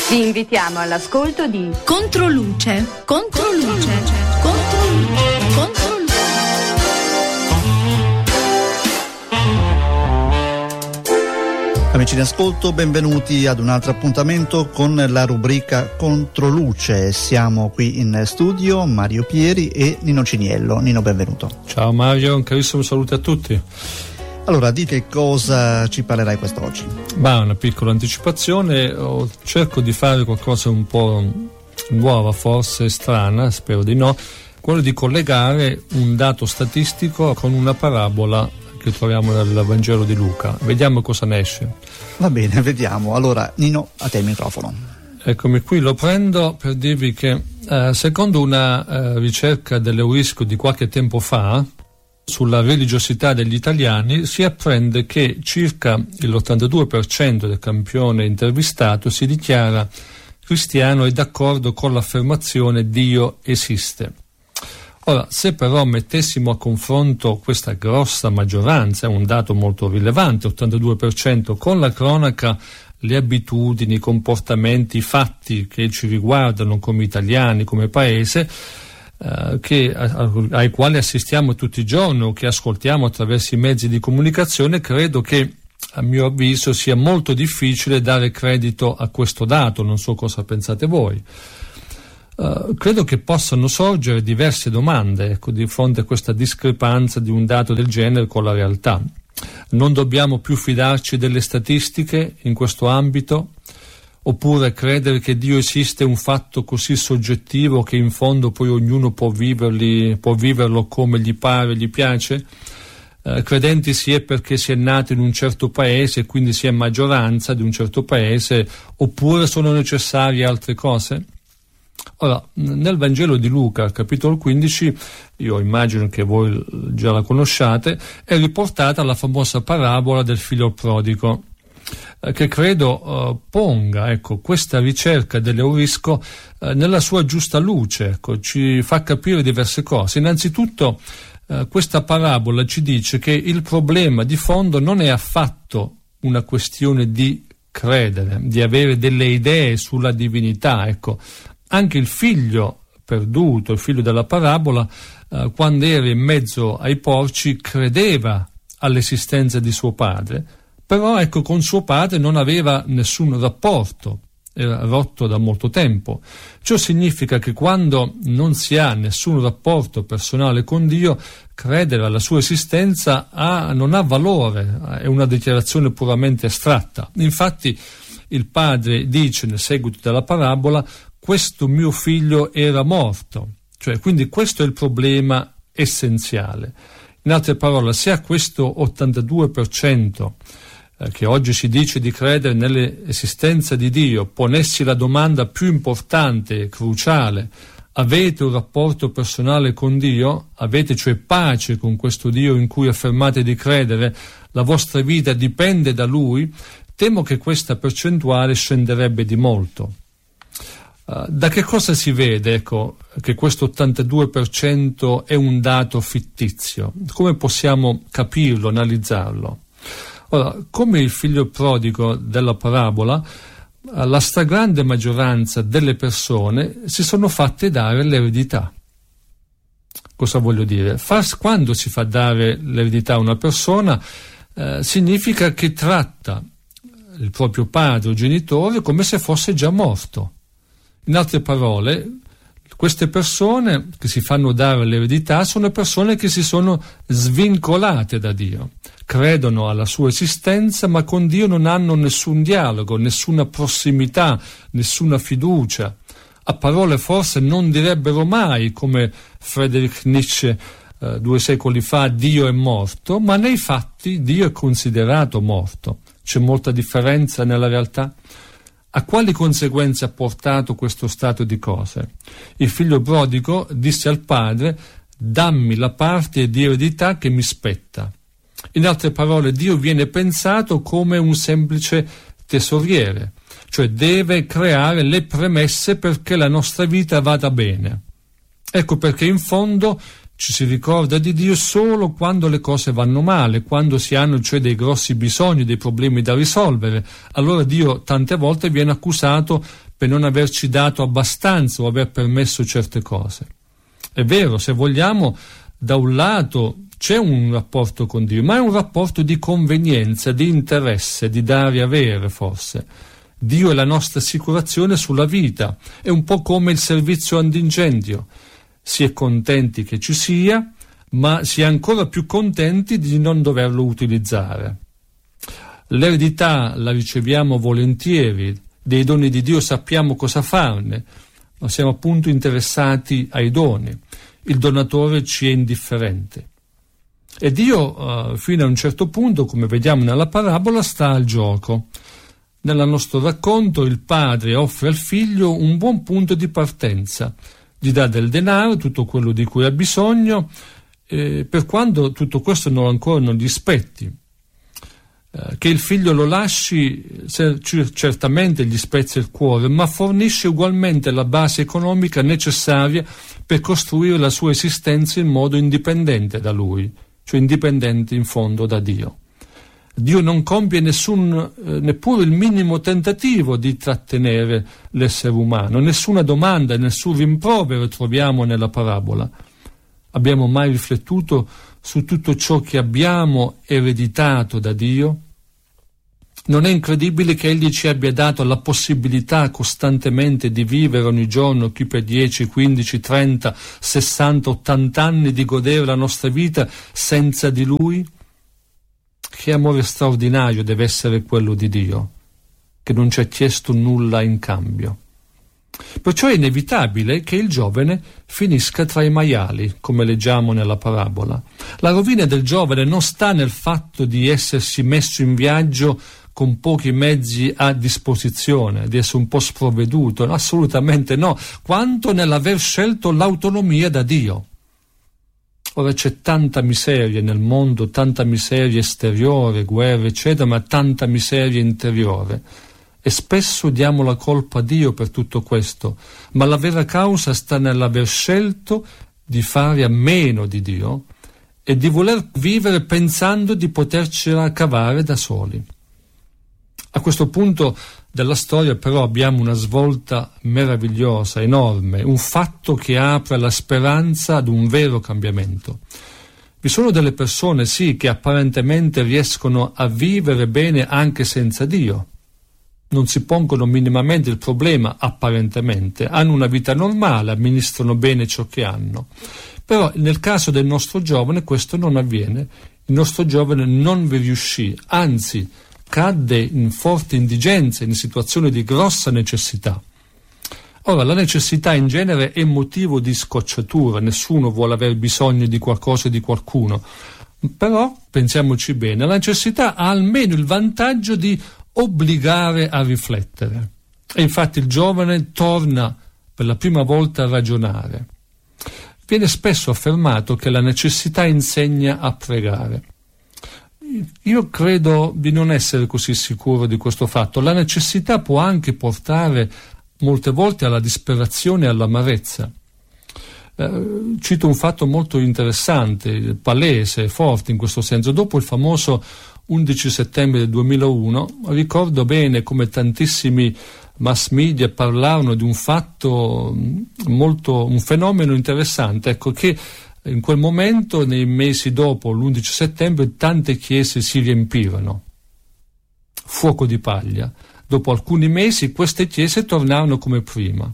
Vi invitiamo all'ascolto di Controluce, Controluce, Controluce, Controluce. Amici in ascolto, benvenuti ad un altro appuntamento con la rubrica Controluce. Siamo qui in studio, Mario Pieri e Nino Ciniello. Nino, benvenuto. Ciao Mario, un carissimo saluto a tutti. Allora, di che cosa ci parlerai quest'oggi? Una piccola anticipazione, cerco di fare qualcosa un po' nuova, forse strana, spero di no, quello di collegare un dato statistico con una parabola che troviamo nel Vangelo di Luca. Vediamo cosa ne esce. Va bene, vediamo. Allora, Nino, a te il microfono. Eccomi qui, lo prendo per dirvi che secondo una ricerca dell'Eurisco di qualche tempo fa sulla religiosità degli italiani, si apprende che circa l'82% del campione intervistato si dichiara cristiano e d'accordo con l'affermazione Dio esiste. Ora, se però mettessimo a confronto questa grossa maggioranza, un dato molto rilevante, 82%, con la cronaca, le abitudini, i comportamenti, i fatti che ci riguardano come italiani, come paese, ai quali assistiamo tutti i giorni o che ascoltiamo attraverso i mezzi di comunicazione, credo che a mio avviso sia molto difficile dare credito a questo dato. Non so cosa pensate voi. Credo che possano sorgere diverse domande, di fronte a questa discrepanza di un dato del genere con la realtà. Non dobbiamo più fidarci delle statistiche in questo ambito? Oppure credere che Dio esiste è un fatto così soggettivo che in fondo poi ognuno può viverlo come gli pare, gli piace? Credenti si è perché si è nato in un certo paese e quindi si è maggioranza di un certo paese, oppure sono necessarie altre cose? Ora, nel Vangelo di Luca, capitolo 15, io immagino che voi già la conosciate, è riportata la famosa parabola del figlio prodigo, che credo ponga questa ricerca dell'Eurisco nella sua giusta luce, ci fa capire diverse cose. Innanzitutto questa parabola ci dice che il problema di fondo non è affatto una questione di credere, di avere delle idee sulla divinità. Anche il figlio perduto, il figlio della parabola, quando era in mezzo ai porci credeva all'esistenza di suo padre, però con suo padre non aveva nessun rapporto, era rotto da molto tempo. Ciò significa che quando non si ha nessun rapporto personale con Dio, credere alla sua esistenza non ha valore, è una dichiarazione puramente astratta. Infatti il padre dice nel seguito della parabola: questo mio figlio era morto, quindi questo è il problema essenziale. In altre parole, se a questo 82% che oggi si dice di credere nell'esistenza di Dio ponessi la domanda più importante e cruciale: avete un rapporto personale con Dio? Avete pace con questo Dio in cui affermate di credere? La vostra vita dipende da Lui? Temo che questa percentuale scenderebbe di molto. Da che cosa si vede che questo 82% è un dato fittizio? Come possiamo capirlo, analizzarlo? Ora, come il figlio prodigo della parabola, la stragrande maggioranza delle persone si sono fatte dare l'eredità. Cosa voglio dire? Quando si fa dare l'eredità a una persona, significa che tratta il proprio padre o genitore come se fosse già morto. In altre parole, queste persone che si fanno dare l'eredità sono persone che si sono svincolate da Dio, credono alla sua esistenza, ma con Dio non hanno nessun dialogo, nessuna prossimità, nessuna fiducia. A parole forse non direbbero mai, come Friedrich Nietzsche 2 secoli fa, Dio è morto, ma nei fatti Dio è considerato morto. C'è molta differenza nella realtà. A quali conseguenze ha portato questo stato di cose? Il figlio prodigo disse al padre: dammi la parte di eredità che mi spetta. In altre parole, Dio viene pensato come un semplice tesoriere, deve creare le premesse perché la nostra vita vada bene. Ecco perché in fondo ci si ricorda di Dio solo quando le cose vanno male, quando si hanno dei grossi bisogni, dei problemi da risolvere. Allora Dio tante volte viene accusato per non averci dato abbastanza o aver permesso certe cose. È vero, se vogliamo, da un lato c'è un rapporto con Dio, ma è un rapporto di convenienza, di interesse, di dare e avere forse. Dio è la nostra assicurazione sulla vita, è un po' come il servizio antincendio. Si è contenti che ci sia, ma si è ancora più contenti di non doverlo utilizzare. L'eredità la riceviamo volentieri, dei doni di Dio sappiamo cosa farne, ma siamo appunto interessati ai doni. Il donatore ci è indifferente. E Dio, fino a un certo punto, come vediamo nella parabola, sta al gioco. Nel nostro racconto il padre offre al figlio un buon punto di partenza, gli dà del denaro, tutto quello di cui ha bisogno, per quando tutto questo ancora non gli spetti. Che il figlio lo lasci certamente gli spezza il cuore, ma fornisce ugualmente la base economica necessaria per costruire la sua esistenza in modo indipendente da lui, cioè indipendente in fondo da Dio. Dio non compie neppure il minimo tentativo di trattenere l'essere umano, nessuna domanda, nessun rimprovero troviamo nella parabola. Abbiamo mai riflettuto su tutto ciò che abbiamo ereditato da Dio? Non è incredibile che Egli ci abbia dato la possibilità costantemente di vivere ogni giorno, chi per 10, 15, 30, 60, 80 anni, di godere la nostra vita senza di Lui? Che amore straordinario deve essere quello di Dio, che non ci ha chiesto nulla in cambio. Perciò è inevitabile che il giovane finisca tra i maiali, come leggiamo nella parabola. La rovina del giovane non sta nel fatto di essersi messo in viaggio con pochi mezzi a disposizione, di essere un po' sprovveduto, no, assolutamente no, quanto nell'aver scelto l'autonomia da Dio. Ora c'è tanta miseria nel mondo, tanta miseria esteriore, guerre eccetera, ma tanta miseria interiore. E spesso diamo la colpa a Dio per tutto questo, ma la vera causa sta nell'aver scelto di fare a meno di Dio e di voler vivere pensando di potercela cavare da soli. A questo punto della storia però abbiamo una svolta meravigliosa, enorme, un fatto che apre la speranza ad un vero cambiamento. Vi sono delle persone, sì, che apparentemente riescono a vivere bene anche senza Dio. Non si pongono minimamente il problema, apparentemente, hanno una vita normale, amministrano bene ciò che hanno. Però nel caso del nostro giovane questo non avviene, il nostro giovane non vi riuscì, anzi cadde in forte indigenza, in situazioni di grossa necessità. Ora, la necessità in genere è motivo di scocciatura, nessuno vuole aver bisogno di qualcosa e di qualcuno, però pensiamoci bene, la necessità ha almeno il vantaggio di obbligare a riflettere. E infatti il giovane torna per la prima volta a ragionare. Viene spesso affermato che la necessità insegna a pregare. Io credo di non essere così sicuro di questo fatto. La necessità può anche portare molte volte alla disperazione e all'amarezza. Cito un fatto molto interessante, palese, forte in questo senso. Dopo il famoso 11 settembre del 2001, ricordo bene come tantissimi mass media parlarono di un fatto un fenomeno interessante, ecco, che in quel momento, nei mesi dopo l'11 settembre, tante chiese si riempirono. Fuoco di paglia. Dopo alcuni mesi queste chiese tornarono come prima.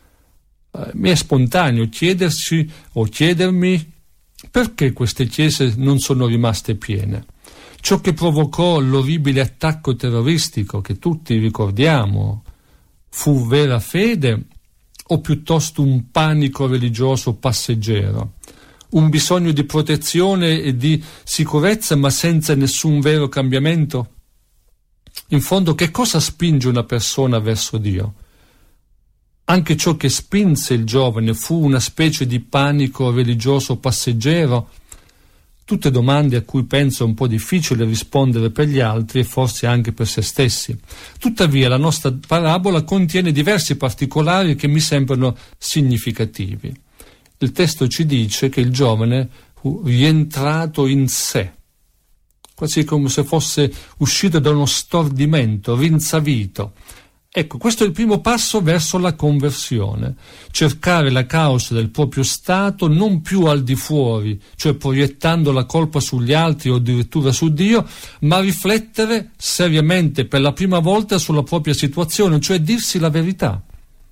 Mi è spontaneo chiedersi o chiedermi perché queste chiese non sono rimaste piene. Ciò che provocò l'orribile attacco terroristico che tutti ricordiamo fu vera fede o piuttosto un panico religioso passeggero? Un bisogno di protezione e di sicurezza ma senza nessun vero cambiamento? In fondo, che cosa spinge una persona verso Dio? Anche ciò che spinse il giovane fu una specie di panico religioso passeggero? Tutte domande a cui penso è un po' difficile rispondere per gli altri e forse anche per se stessi. Tuttavia la nostra parabola contiene diversi particolari che mi sembrano significativi. Il testo ci dice che il giovane fu rientrato in sé, quasi come se fosse uscito da uno stordimento, rinsavito. Ecco, questo è il primo passo verso la conversione, cercare la causa del proprio stato non più al di fuori, cioè proiettando la colpa sugli altri o addirittura su Dio, ma riflettere seriamente per la prima volta sulla propria situazione, cioè dirsi la verità.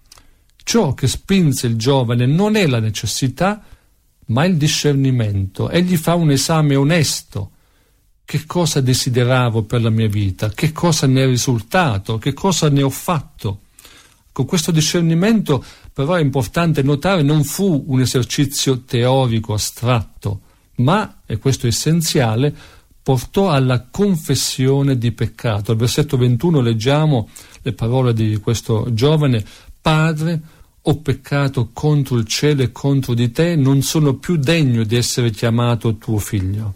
Ciò che spinse il giovane non è la necessità, ma il discernimento. Egli fa un esame onesto. Che cosa desideravo per la mia vita? Che cosa ne è risultato? Che cosa ne ho fatto? Con questo discernimento, però, è importante notare, non fu un esercizio teorico astratto, ma, e questo è essenziale, portò alla confessione di peccato. Al versetto 21 leggiamo le parole di questo giovane: Padre, ho peccato contro il cielo e contro di te, non sono più degno di essere chiamato tuo figlio.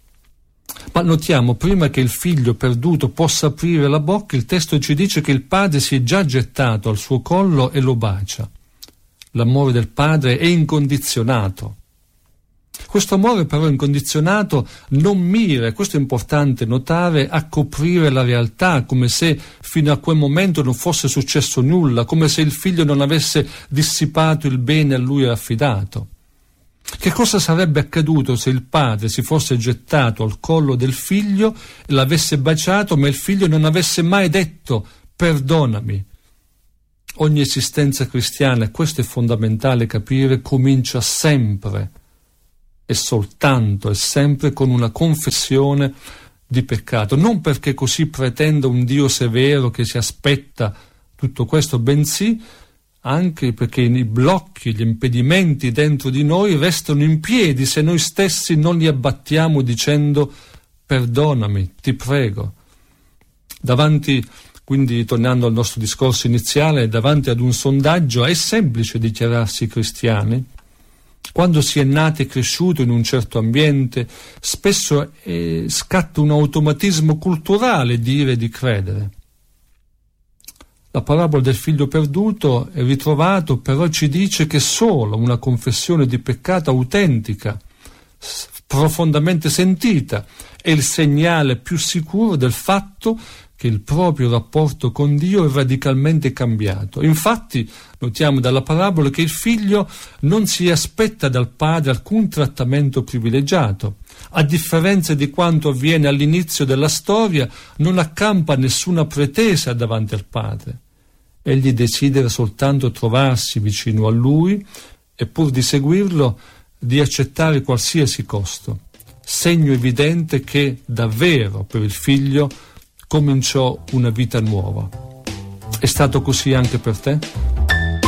Ma notiamo, prima che il figlio perduto possa aprire la bocca, il testo ci dice che il padre si è già gettato al suo collo e lo bacia. L'amore del padre è incondizionato. Questo amore però incondizionato non mira, e questo è importante notare, a coprire la realtà, come se fino a quel momento non fosse successo nulla, come se il figlio non avesse dissipato il bene a lui affidato. Che cosa sarebbe accaduto se il padre si fosse gettato al collo del figlio e l'avesse baciato, ma il figlio non avesse mai detto perdonami? Ogni esistenza cristiana, e questo è fondamentale capire, comincia sempre e soltanto e sempre con una confessione di peccato, non perché così pretenda un Dio severo che si aspetta tutto questo, bensì anche perché i blocchi, gli impedimenti dentro di noi restano in piedi se noi stessi non li abbattiamo dicendo perdonami, ti prego. Davanti, quindi tornando al nostro discorso iniziale, davanti ad un sondaggio è semplice dichiararsi cristiani. Quando si è nati e cresciuto in un certo ambiente, spesso scatta un automatismo culturale dire di credere. La parabola del figlio perduto e ritrovato però ci dice che solo una confessione di peccato autentica, profondamente sentita, è il segnale più sicuro del fatto che il proprio rapporto con Dio è radicalmente cambiato. Infatti, notiamo dalla parabola che il figlio non si aspetta dal padre alcun trattamento privilegiato. A differenza di quanto avviene all'inizio della storia, non accampa nessuna pretesa davanti al padre. Egli desidera soltanto trovarsi vicino a lui e, pur di seguirlo, di accettare qualsiasi costo. Segno evidente che davvero per il figlio cominciò una vita nuova. È stato così anche per te?